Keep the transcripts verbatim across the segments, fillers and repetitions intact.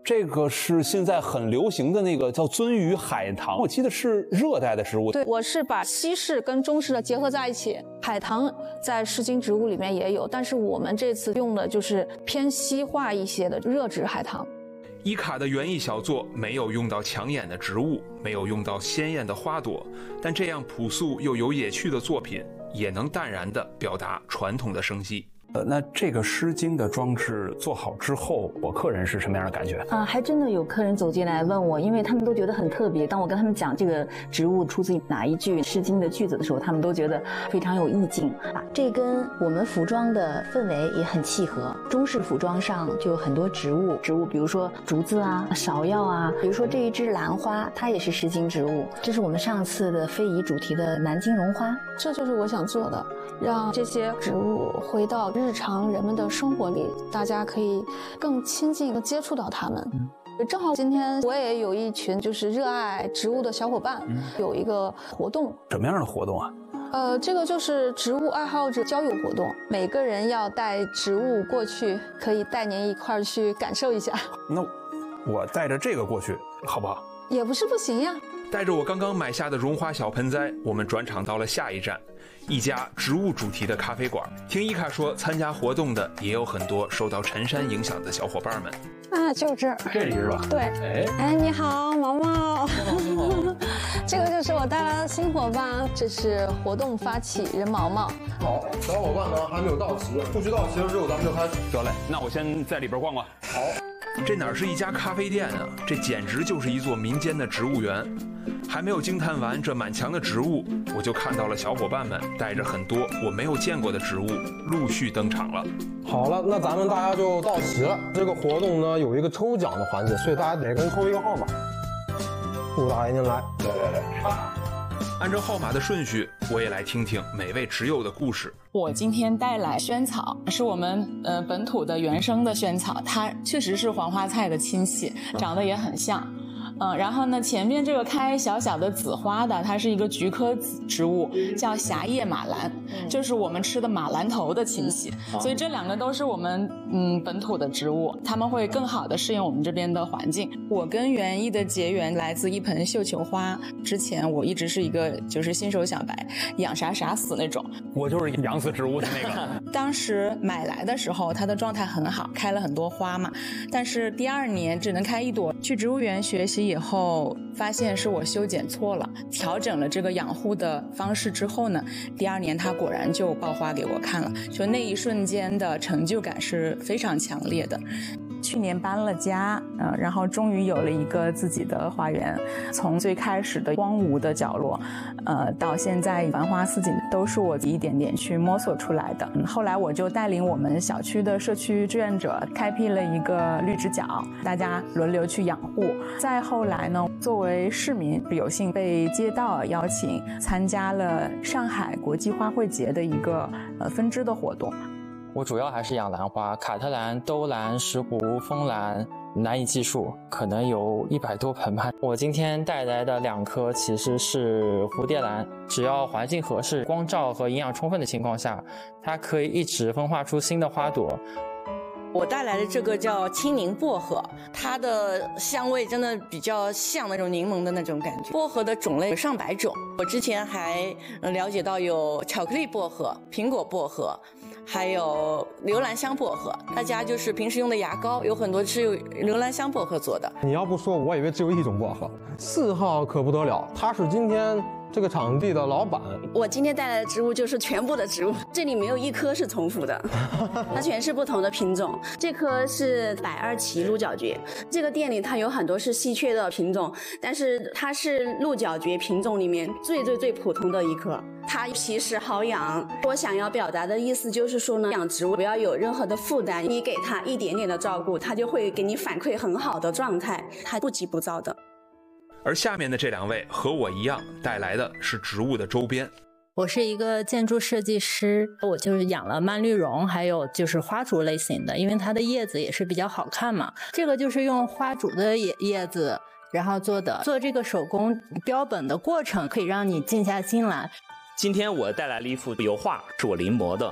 这个是现在很流行的那个叫鳟鱼海棠，我记得是热带的植物。 对，我是把西式跟中式的结合在一起。海棠在诗经植物里面也有，但是我们这次用的就是偏西化一些的热植海棠。 伊卡的园艺小作没有用到抢眼的植物，没有用到鲜艳的花朵，但这样朴素又有野趣的作品，也能淡然地表达传统的生机。 呃，那这个诗经的装置做好之后，我客人是什么样的感觉？ 啊，还真的有客人走进来问我，因为他们都觉得很特别。当我跟他们讲这个植物出自哪一句诗经的句子的时候，他们都觉得非常有意境啊。这跟我们服装的氛围也很契合。中式服装上就有很多植物，植物比如说竹子啊、芍药啊，比如说这一支兰花，它也是诗经植物。这是我们上次的非遗主题的南京绒花， 这就是我想做的，让这些植物回到日常人们的生活里，大家可以更亲近地接触到它们。嗯，正好今天我也有一群就是热爱植物的小伙伴，嗯，有一个活动。 什么样的活动啊？ 呃，这个就是植物爱好者交友活动，每个人要带植物过去，可以带您一块儿去感受一下。 那我带着这个过去好不好？ 也不是不行呀。 带着我刚刚买下的绒花小盆栽，我们转场到了下一站，一家植物主题的咖啡馆。听伊卡说，参加活动的也有很多受到陈山影响的小伙伴们。 啊，就这儿， 这里是吧？ 对。 哎， 哎，你好，毛毛。这个就是我带来的新伙伴，这是活动发起人毛毛。 好，小伙伴呢还没有到齐，不许到齐了之后咱们就开始。 得嘞，那我先在里边逛逛。 好。 这哪是一家咖啡店啊，这简直就是一座民间的植物园。还没有惊叹完这满墙的植物，我就看到了小伙伴们带着很多我没有见过的植物陆续登场了。 好了，那咱们大家就到齐了。这个活动呢有一个抽奖的环节，所以大家每个人抽一个号码。顾大爷您来，来来来。 按照号码的顺序，我也来听听每位植友的故事。 我今天带来萱草，是我们呃本土的原生的萱草，它确实是黄花菜的亲戚，长得也很像。嗯，然后呢，前面这个开小小的紫花的，它是一个菊科植物，叫狭叶马兰，就是我们吃的马兰头的亲戚。所以这两个都是我们嗯本土的植物，它们会更好的适应我们这边的环境。我跟园艺的结缘来自一盆绣球花，之前我一直是一个就是新手小白，养啥啥死那种。 我就是养死植物的那个。 当时买来的时候，它的状态很好，开了很多花嘛，但是第二年只能开一朵。去植物园学习以后，发现是我修剪错了，调整了这个养护的方式之后呢，第二年它果然就爆花给我看了，就那一瞬间的成就感是非常强烈的。去年搬了家，呃，然后终于有了一个自己的花园。从最开始的荒芜的角落，呃，到现在繁花似锦，都是我一点点去摸索出来的。嗯，后来我就带领我们小区的社区志愿者开辟了一个绿植角，大家轮流去养护。再后来呢，作为市民，有幸被街道邀请参加了上海国际花卉节的一个呃分支的活动。 我主要还是养兰花，卡特兰、兜兰、石斛、枫兰，难以计数，可能有一百多盆吧。我今天带来的两颗其实是蝴蝶兰，只要环境合适、光照和营养充分的情况下，它可以一直分化出新的花朵。 我带来的这个叫青柠薄荷，它的香味真的比较像那种柠檬的那种感觉。薄荷的种类有上百种，我之前还了解到有巧克力薄荷、苹果薄荷，还有留兰香薄荷。大家就是平时用的牙膏，有很多是用留兰香薄荷做的。 你要不说，我以为只有一种薄荷。四号可不得了，他是今天这个场地的老板。 我今天带来的植物就是全部的植物，这里没有一棵是重复的，它全是不同的品种。这棵是百二奇鹿角蕨，这个店里它有很多是稀缺的品种，但是它是鹿角蕨品种里面最最最普通的一棵。它皮实好养。我想要表达的意思就是说呢，养植物不要有任何的负担，你给它一点点的照顾，它就会给你反馈很好的状态，它不急不躁的。 而下面的这两位和我一样，带来的是植物的周边。 我是一个建筑设计师，我就是养了蔓绿绒，还有就是花竹类型的，因为它的叶子也是比较好看嘛。这个就是用花竹的叶叶子然后做的，做这个手工标本的过程可以让你静下心来。 今天我带来了一幅油画，是我临摹的，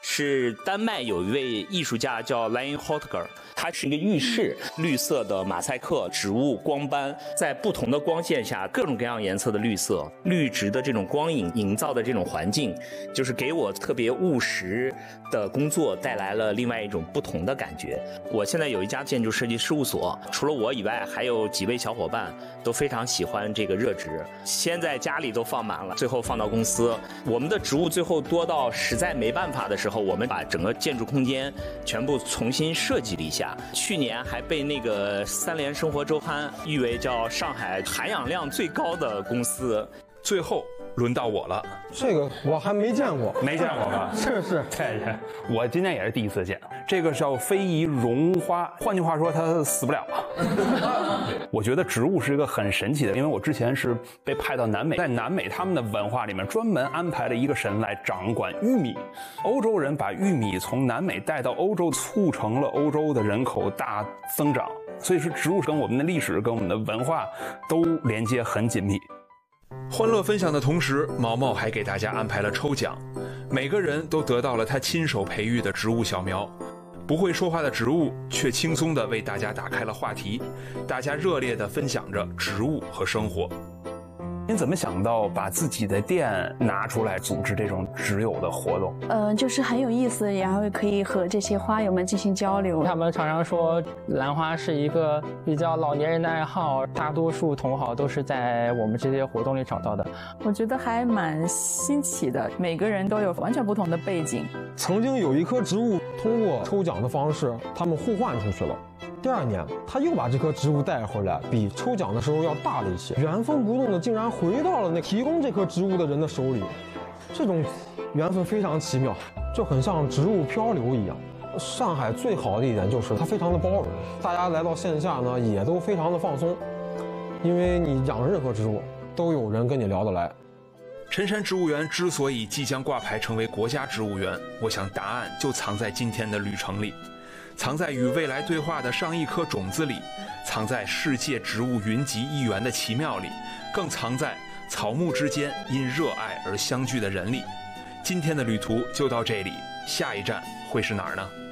是丹麦有一位艺术家叫莱因霍特格尔，它是一个浴室，绿色的马赛克植物光斑，在不同的光线下，各种各样颜色的绿色、绿植的这种光影营造的这种环境，就是给我特别务实的工作带来了另外一种不同的感觉。我现在有一家建筑设计事务所，除了我以外，还有几位小伙伴都非常喜欢这个热植，先在家里都放满了，最后放到公司。我们的植物最后多到实在没办法的时候，我们把整个建筑空间全部重新设计了一下。去年还被那个三联生活周刊誉为叫上海含氧量最高的公司。 最后轮到我了， 这个我还没见过， 没见过吧？ 是是， 对，我今天也是第一次见。这个叫非遗绒花，换句话说，它死不了。我觉得植物是一个很神奇的，因为我之前是被派到南美，在南美他们的文化里面专门安排了一个神来掌管玉米。欧洲人把玉米从南美带到欧洲，促成了欧洲的人口大增长。所以说，植物跟我们的历史、跟我们的文化都连接很紧密。 欢乐分享的同时，毛毛还给大家安排了抽奖，每个人都得到了他亲手培育的植物小苗。不会说话的植物却轻松地为大家打开了话题，大家热烈地分享着植物和生活。 您怎么想到把自己的店拿出来组织这种植友的活动？ 呃，就是很有意思，然后可以和这些花友们进行交流。 他们常常说兰花是一个比较老年人的爱好，大多数同好都是在我们这些活动里找到的。 我觉得还蛮新奇的，每个人都有完全不同的背景。 曾经有一棵植物通过抽奖的方式，他们互换出去了。第二年，他又把这棵植物带回来，比抽奖的时候要大了一些，原封不动的竟然回到了那提供这棵植物的人的手里。这种缘分非常奇妙，就很像植物漂流一样。上海最好的一点就是它非常的包容，大家来到线下呢也都非常的放松，因为你养任何植物都有人跟你聊得来。 辰山植物园之所以即将挂牌成为国家植物园，我想答案就藏在今天的旅程里，藏在与未来对话的上亿颗种子里，藏在世界植物云集一园的奇妙里，更藏在草木之间因热爱而相聚的人里。今天的旅途就到这里，下一站会是哪儿呢？